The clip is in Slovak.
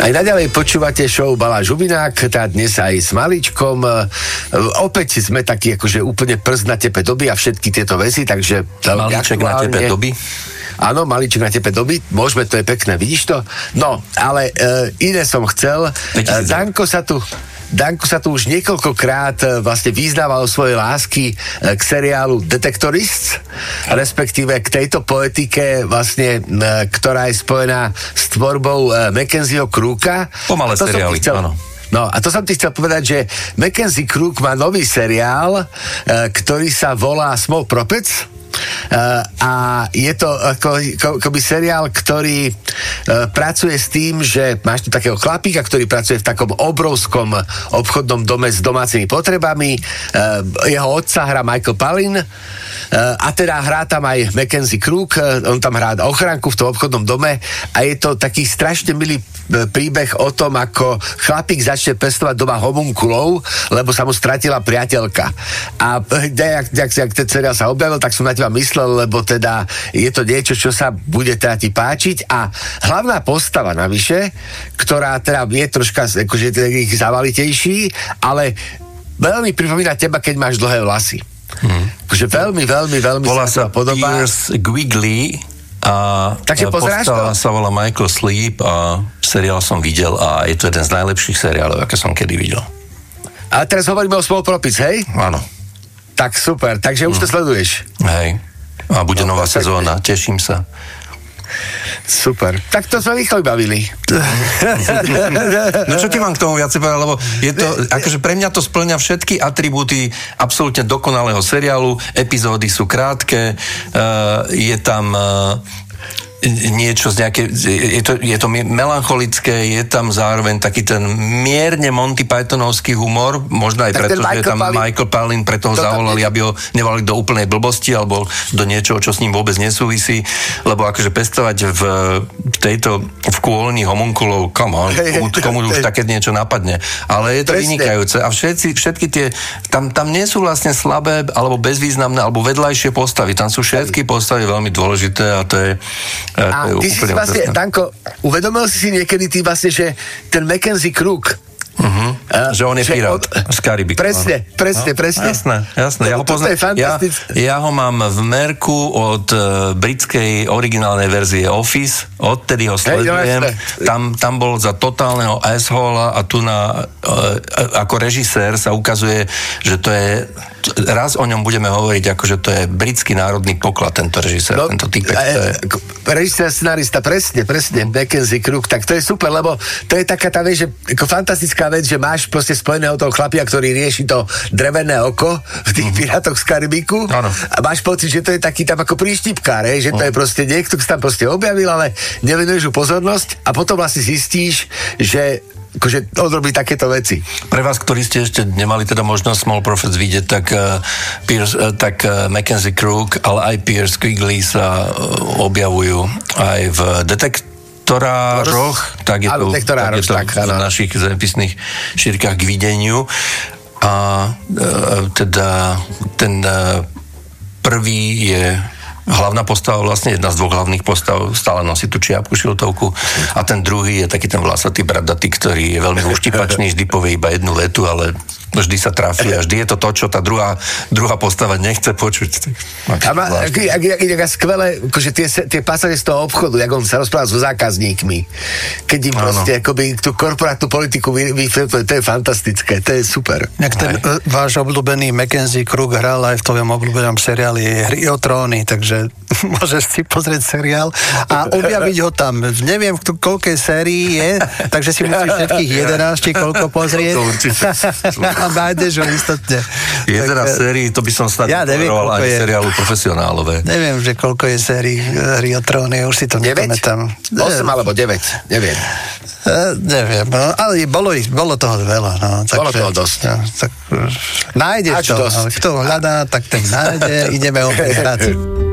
Aj naďalej počúvate show Bala Žubinák, tá dnes aj s Maličkom. Opäť sme takí akože úplne prst na tepe doby a všetky tieto veci, takže... Malíček na tepe doby? Áno, Malíček na tepe doby, môžeme, to je pekné, vidíš to? No, ale iné som chcel. Danko sa tu už niekoľkokrát vlastne vyznával svoje lásky k seriálu Detektorists, respektíve k tejto poetike vlastne, ktorá je spojená s tvorbou Mackenzieho Crooka. Pomalé seriály, áno. No a to som ti chcel povedať, že Mackenzie Crook má nový seriál, ktorý sa volá Small Propets. A je to akoby seriál, ktorý pracuje s tým, že máš tu takého chlapíka, ktorý pracuje v takom obrovskom obchodnom dome s domácimi potrebami. Jeho otca hrá Michael Palin a teda hrá tam aj Mackenzie Crook, on tam hrá ochránku v tom obchodnom dome a je to taký strašne milý príbeh o tom, ako chlapík začne pestovať doma homunkulov, lebo sa mu stratila priateľka. A jak ten seriál sa objavil, tak som na teba myslel, lebo teda je to niečo, čo sa bude teda ti páčiť a hlavná postava navyše, ktorá teda je troška akože zavalitejší, ale veľmi pripomína teba, keď máš dlhé vlasy. Akože veľmi volá sa to podobá. Pierce Quigley a postava sa volá Michael Sleep a seriál som videl a je to jeden z najlepších seriálov, aké som kedy videl. A teraz hovoríme o Small Propets, hej? Áno. Tak super, takže už to sleduješ. Hej. A bude nová sezóna, teším sa. Super. Tak to sme rýchlo bavili. No čo ti mám k tomu viacej povedať, lebo je to, akože pre mňa to spĺňa všetky atribúty absolútne dokonalého seriálu, epizódy sú krátke, je tam niečo z nejaké, je to melancholické, je tam zároveň taký ten mierne Monty Pythonovský humor, možno aj preto, že je tam Michael Palin, preto ho zavolali, aby ho nevolali do úplnej blbosti alebo do niečoho, čo s ním vôbec nesúvisí, lebo akože pestovať v kôlni homunkulov, come on, komu už také niečo napadne, ale je to vynikajúce a všetky tie, tam nie sú vlastne slabé alebo bezvýznamné alebo vedľajšie postavy, tam sú všetky postavy veľmi dôležité a to je a ty si vlastne, Danko, uvedomil si niekedy ty vlastne, že ten Mackenzie Crook že on je pirát z Karibiku. Presne. Jasné. Ja ho mám v merku od britskej originálnej verzie Office, odtedy ho sledujem. Tam bol za totálneho asshola a tu ako režisér sa ukazuje, že to je raz o ňom budeme hovoriť, akože to je britský národný poklad, tento režisér, tento typek. Režisér, scenarista, presne, Mackenzie Crook, tak to je super, lebo to je taká tá vec, že ako fantastická vec, že máš proste spojeného toho chlapia, ktorý rieši to drevené oko v tých pirátoch z Karibiku a máš pocit, že to je taký tam ako príštipkár, že to je proste niekto, kto sa tam proste objavil, ale nevenuješ mu pozornosť a potom vlastne zistíš, že akože odrobí takéto veci. Pre vás, ktorí ste ešte nemali teda možnosť Small Prophets vidieť, tak Mackenzie Crook, ale aj Pierce Quigley sa objavujú aj v detektorároch, tak je to v našich zemepisných šírkach k videniu. A teda ten prvý je hlavná postava, vlastne jedna z dvoch hlavných postav, stále nosí tú čiapku, šiltovku a ten druhý je taký ten vlasatý bradatý, ktorý je veľmi uštipačný, vždy povie iba jednu vetu, ale vždy sa trafí a vždy je to, čo tá druhá postava nechce počuť. A skvelé, akože tie pasáže z toho obchodu, jak on sa rozpráva so zákazníkmi, keď im proste akoby tú korporátnu politiku vysvetľuje, to je fantastické, to je super. Jak ten váš obľúbený Mackenzie Crook hral aj v tvojom obľúbenom seriáli Hry o tróny, takže môžeš si pozrieť seriál a objaviť ho tam. Neviem, koľkej sérii je, takže si musíš všetkých 11 či koľko pozrieť. To určite. A nájdeš ho istotne. 11 sérií, to by som snad nepoveroval ani seriálu Profesionálové. Neviem, že koľko je sérií Hry o tróny, už si to nepamätám. 8 alebo 9, neviem. Neviem, ale bolo toho veľa. No, bolo toho dosť. No, tak nájdeš to. Kto hľadá, tak ten nájde. Ideme opäť hrať.